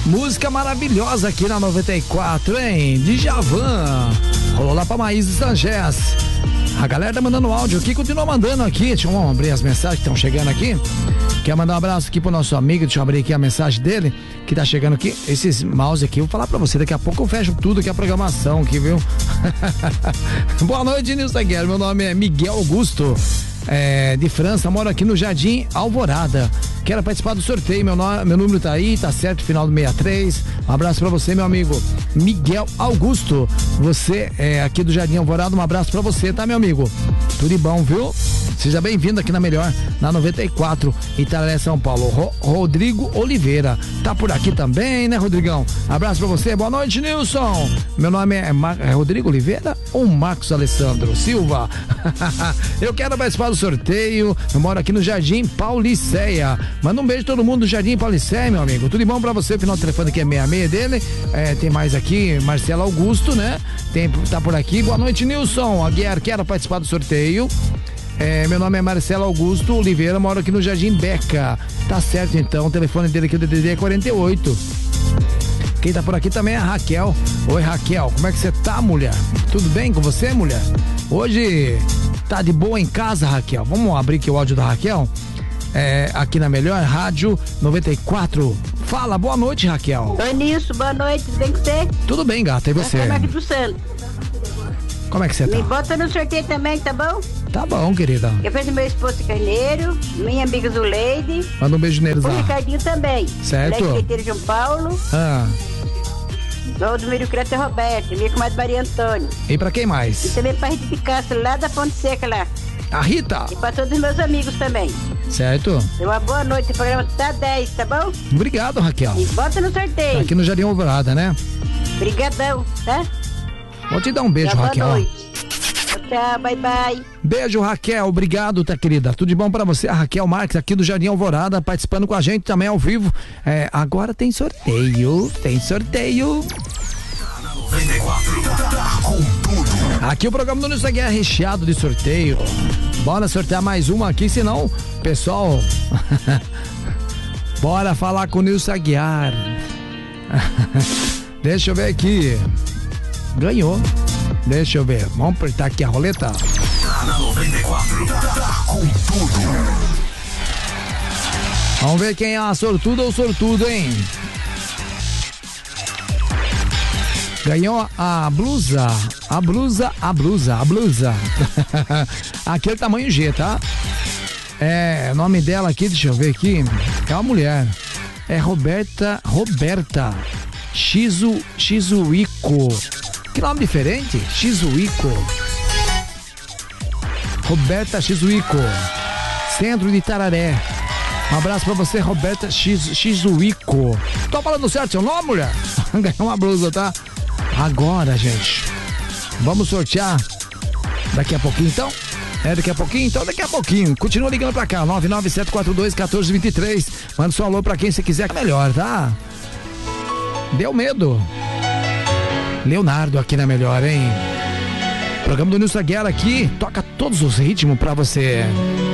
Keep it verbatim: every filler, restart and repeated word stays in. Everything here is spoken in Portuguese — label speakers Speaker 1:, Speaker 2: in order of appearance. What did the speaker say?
Speaker 1: Música maravilhosa aqui na noventa e quatro, hein? Djavan. Rolou lá pra Maís de Sangés. A galera tá mandando áudio aqui, continua mandando aqui. Deixa eu abrir as mensagens que estão chegando aqui. Quer mandar um abraço aqui pro nosso amigo. Deixa eu abrir aqui a mensagem dele, que tá chegando aqui. Esses mouse aqui, eu vou falar pra você. Daqui a pouco eu fecho tudo aqui, a programação aqui, viu? Boa noite, Nilson Guerra. Meu nome é Miguel Augusto, é, de França. Moro aqui no Jardim Alvorada. Quero participar do sorteio, meu, no, meu número tá aí, tá certo, final do sessenta e três. Um abraço pra você, meu amigo Miguel Augusto. Você é aqui do Jardim Alvorada, um abraço pra você, tá, meu amigo? Tudo de bom, viu? Seja bem-vindo aqui na Melhor, na noventa e quatro, Itaré, São Paulo. Ro, Rodrigo Oliveira tá por aqui também, né, Rodrigão? Abraço pra você, boa noite, Nilson. Meu nome é, Mar, é Rodrigo Oliveira ou Marcos Alessandro Silva? Eu quero participar do sorteio, eu moro aqui no Jardim Pauliceia. Manda um beijo a todo mundo do Jardim Pauliceia, meu amigo. Tudo de bom pra você, o final do telefone aqui é sessenta e seis dele. É, tem mais aqui, Marcelo Augusto, né? Tem, tá por aqui, boa noite, Nilson Aguiar, quero participar do sorteio. É, meu nome é Marcelo Augusto Oliveira, moro aqui no Jardim Beca. Tá certo, então, o telefone dele aqui, o D D D é quarenta e oito. Quem tá por aqui também é a Raquel. Oi, Raquel, como é que você tá, mulher? Tudo bem com você, mulher? Hoje tá de boa em casa, Raquel? Vamos abrir aqui o áudio da Raquel? É, aqui na Melhor Rádio noventa e quatro. Fala, boa noite, Raquel.
Speaker 2: Oi, Nilson, boa noite, tudo bem com você?
Speaker 1: Tudo bem, gata, e você?
Speaker 2: Eu aqui do Santo.
Speaker 1: Como é que você tá?
Speaker 2: Me bota no sorteio também, tá bom?
Speaker 1: Tá bom, querida.
Speaker 2: Eu fiz meu esposo Carneiro, minha amiga Zuleide.
Speaker 1: Manda um beijo neles lá.
Speaker 2: O Ricardinho também.
Speaker 1: Certo.
Speaker 2: Leiteiro João Paulo.
Speaker 1: Ah.
Speaker 2: O do Mírio Creto Roberto, minha comadre Maria Antônio.
Speaker 1: E pra quem mais?
Speaker 2: E também pra Rita de Castro, lá da Ponte Seca lá.
Speaker 1: A Rita.
Speaker 2: E pra todos os meus amigos também.
Speaker 1: Certo.
Speaker 2: Dê uma boa noite, o programa tá dez, tá bom?
Speaker 1: Obrigado, Raquel.
Speaker 2: E bota no sorteio.
Speaker 1: Tá aqui no Jardim Alvorada, né?
Speaker 2: Obrigadão, tá?
Speaker 1: Vou te dar um beijo,
Speaker 2: boa
Speaker 1: Raquel.
Speaker 2: Boa noite. Tchau, bye bye.
Speaker 1: Beijo, Raquel, obrigado, tá, querida? Tudo de bom pra você? A Raquel Marques aqui do Jardim Alvorada, participando com a gente também ao vivo. É, agora tem sorteio, tem sorteio.
Speaker 3: noventa e quatro, com tudo.
Speaker 1: Aqui o programa do Nilson Guerra é recheado de sorteio. Bora sortear mais uma aqui, senão, pessoal, bora falar com o Nilson Aguiar. Deixa eu ver aqui. Ganhou. Deixa eu ver. Vamos apertar aqui a roleta.
Speaker 3: Tá na noventa e quatro, tá com tudo.
Speaker 1: Vamos ver quem é a sortuda ou sortudo, hein? Ganhou a blusa, a blusa, a blusa, a blusa. Aquele tamanho G, tá? É, o nome dela aqui, deixa eu ver aqui. É uma mulher. É Roberta, Roberta Shizu, Shizuiko. Que nome diferente? Shizuiko. Roberta Shizuiko. Centro de Itararé. Um abraço pra você, Roberta Shiz, Shizuiko. Tô falando certo seu nome, mulher? Ganhou uma blusa, tá? Agora, gente, vamos sortear daqui a pouquinho, então? É, daqui a pouquinho? Então, daqui a pouquinho. Continua ligando pra cá, nove nove sete quatro dois, um quatro dois três. Manda seu alô pra quem você quiser, que é melhor, tá? Deu medo. Leonardo aqui na Melhor, hein? Programa do Nilson Guerra aqui, toca todos os ritmos pra você.